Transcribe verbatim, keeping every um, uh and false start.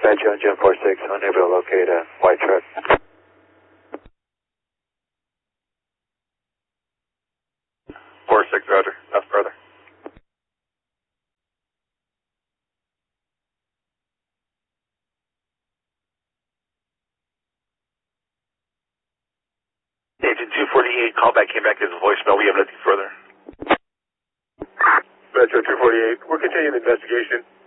Roger, on Jim four six, unable to locate a white truck. four six, Roger. That's further. Agent two forty-eight, callback came back as a voicemail. We have nothing further. Metro two forty-eight, we're continuing the investigation.